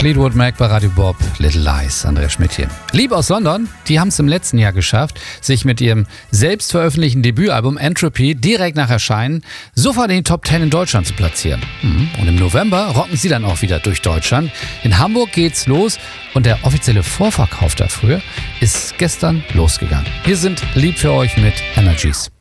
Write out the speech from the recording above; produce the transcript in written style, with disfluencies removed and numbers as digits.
Fleetwood Mac bei Radio Bob, Little Lies, Andreas Schmidt hier. Lieb aus London, die haben es im letzten Jahr geschafft, sich mit ihrem selbst veröffentlichten Debütalbum Entropy direkt nach Erscheinen sofort in die Top 10 in Deutschland zu platzieren. Und im November rocken sie dann auch wieder durch Deutschland. In Hamburg geht's los und der offizielle Vorverkauf dafür ist gestern losgegangen. Wir sind lieb für euch mit Energies.